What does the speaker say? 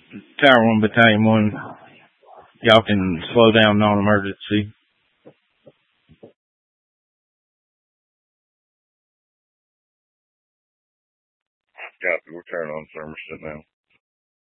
Tower 1, Battalion 1, y'all can slow down non-emergency. Copy. We're turning on Somerset now.